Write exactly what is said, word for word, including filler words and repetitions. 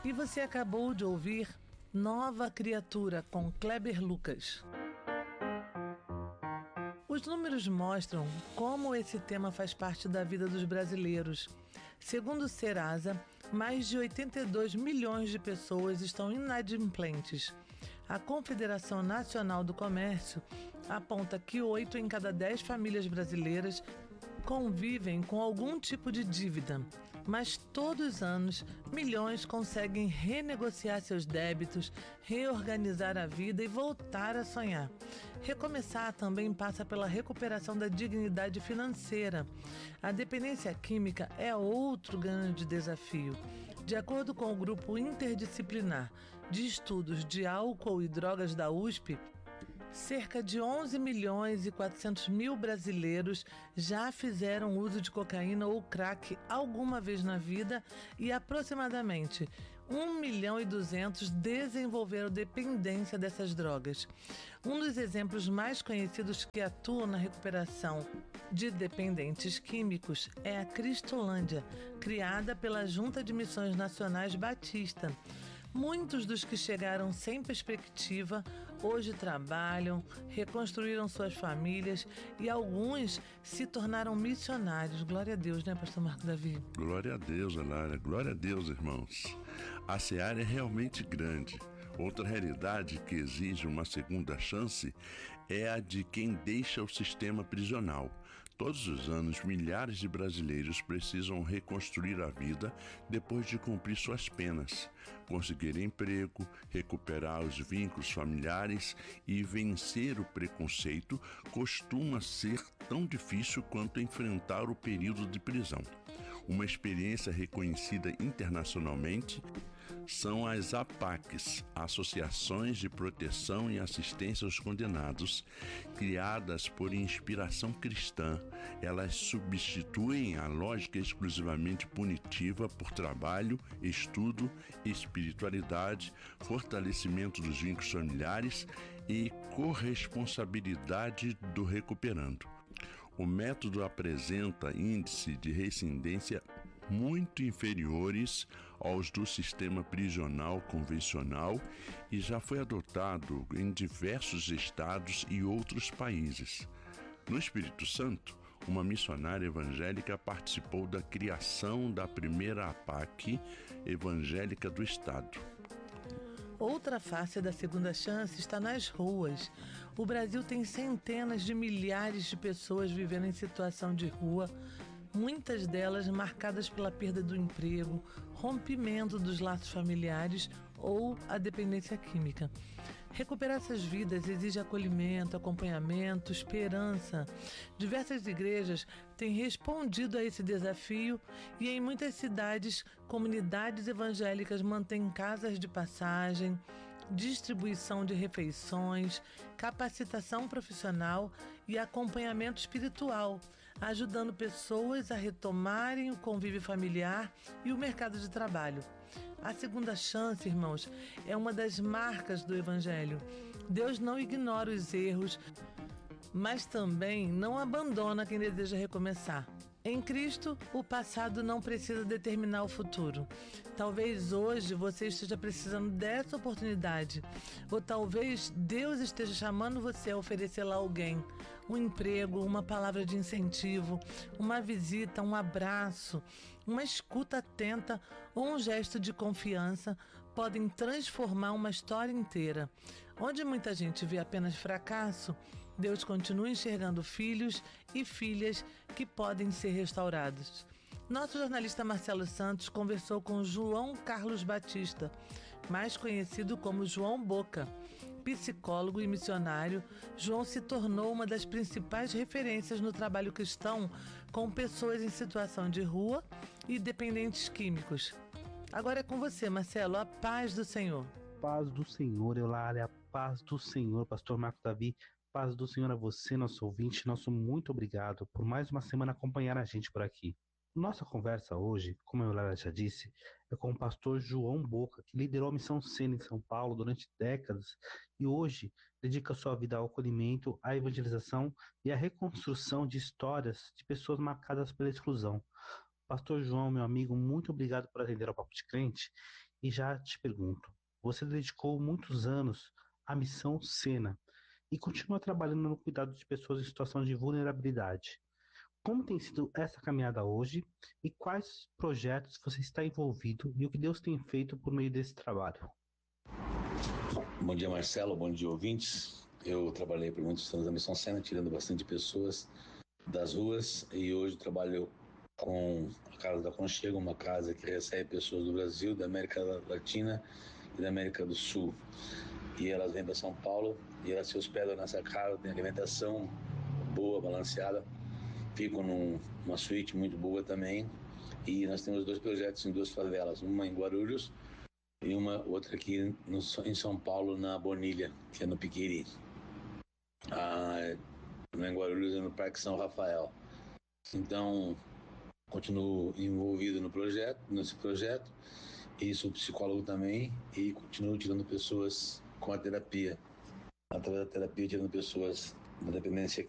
E você acabou de ouvir Nova Criatura, com Kleber Lucas. Os números mostram como esse tema faz parte da vida dos brasileiros. Segundo o Serasa, mais de oitenta e dois milhões de pessoas estão inadimplentes. A Confederação Nacional do Comércio aponta que oito em cada dez famílias brasileiras convivem com algum tipo de dívida, mas todos os anos milhões conseguem renegociar seus débitos, reorganizar a vida e voltar a sonhar. Recomeçar também passa pela recuperação da dignidade financeira. A dependência química é outro grande desafio. De acordo com o grupo interdisciplinar de estudos de álcool e drogas da U S P, cerca de onze milhões e quatrocentos mil brasileiros já fizeram uso de cocaína ou crack alguma vez na vida e aproximadamente um milhão e duzentos desenvolveram dependência dessas drogas. Um dos exemplos mais conhecidos que atuam na recuperação de dependentes químicos é a Cristolândia, criada pela Junta de Missões Nacionais Batista. Muitos dos que chegaram sem perspectiva hoje trabalham, reconstruíram suas famílias e alguns se tornaram missionários. Glória a Deus, né, pastor Marco Davi? Glória a Deus, Alária. Glória a Deus, irmãos. A seara é realmente grande. Outra realidade que exige uma segunda chance é a de quem deixa o sistema prisional. Todos os anos, milhares de brasileiros precisam reconstruir a vida depois de cumprir suas penas, conseguir emprego, recuperar os vínculos familiares e vencer o preconceito costuma ser tão difícil quanto enfrentar o período de prisão. Uma experiência reconhecida internacionalmente são as A P A Cs, Associações de Proteção e Assistência aos Condenados, criadas por inspiração cristã. Elas substituem a lógica exclusivamente punitiva por trabalho, estudo, espiritualidade, fortalecimento dos vínculos familiares e corresponsabilidade do recuperando. O método apresenta índice de reincidência muito inferiores aos do sistema prisional convencional e já foi adotado em diversos estados e outros países. No Espírito Santo, uma missionária evangélica participou da criação da primeira A P A C evangélica do estado. Outra face da segunda chance está nas ruas. O Brasil tem centenas de milhares de pessoas vivendo em situação de rua, muitas delas marcadas pela perda do emprego, rompimento dos laços familiares ou a dependência química. Recuperar essas vidas exige acolhimento, acompanhamento, esperança. Diversas igrejas têm respondido a esse desafio e em muitas cidades, comunidades evangélicas mantêm casas de passagem, distribuição de refeições, capacitação profissional e acompanhamento espiritual, ajudando pessoas a retomarem o convívio familiar e o mercado de trabalho. A segunda chance, irmãos, é uma das marcas do Evangelho. Deus não ignora os erros, mas também não abandona quem deseja recomeçar. Em Cristo, o passado não precisa determinar o futuro. Talvez hoje você esteja precisando dessa oportunidade. Ou talvez Deus esteja chamando você a oferecer a alguém um emprego, uma palavra de incentivo, uma visita, um abraço, uma escuta atenta ou um gesto de confiança podem transformar uma história inteira. Onde muita gente vê apenas fracasso, Deus continua enxergando filhos e filhas que podem ser restaurados. Nosso jornalista Marcelo Santos conversou com João Carlos Batista, mais conhecido como João Boca. Psicólogo e missionário, João se tornou uma das principais referências no trabalho cristão com pessoas em situação de rua e dependentes químicos. Agora é com você, Marcelo, a paz do Senhor. Paz do Senhor, Eulália, a paz do Senhor, pastor Marco Davi, paz do Senhor a você, nosso ouvinte, nosso muito obrigado por mais uma semana acompanhar a gente por aqui. Nossa conversa hoje, como a Eulália já disse, é com o pastor João Boca, que liderou a Missão Sena em São Paulo durante décadas e hoje dedica sua vida ao acolhimento, à evangelização e à reconstrução de histórias de pessoas marcadas pela exclusão. Pastor João, meu amigo, muito obrigado por atender ao Papo de Crente. E já te pergunto, você dedicou muitos anos à missão Sena e continua trabalhando no cuidado de pessoas em situação de vulnerabilidade. Como tem sido essa caminhada hoje e quais projetos você está envolvido e o que Deus tem feito por meio desse trabalho? Bom dia, Marcelo. Bom dia, ouvintes. Eu trabalhei por muitos anos na Missão Sena, tirando bastante pessoas das ruas, e hoje trabalho com a Casa da Conchego, uma casa que recebe pessoas do Brasil, da América Latina e da América do Sul. E elas vêm para São Paulo e elas se hospedam nessa casa, tem alimentação boa, balanceada, ficam num, numa suíte muito boa também. E nós temos dois projetos em duas favelas, uma em Guarulhos e uma outra aqui no, em São Paulo, na Bonilha, que é no Piquiri. Ah, no Guarulhos e no Parque São Rafael. Então, continuo envolvido no projeto, nesse projeto, e sou psicólogo também, e continuo tirando pessoas com a terapia, através da terapia, tirando pessoas da dependência